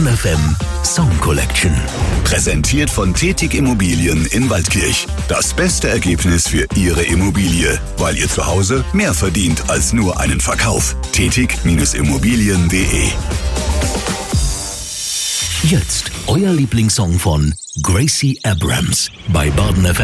Baden FM Song Collection. Präsentiert von Tetig Immobilien in Waldkirch. Das beste Ergebnis für Ihre Immobilie, weil ihr zu Hause mehr verdient als nur einen Verkauf. Tetig-Immobilien.de. Jetzt euer Lieblingssong von Gracie Abrams bei Baden FM.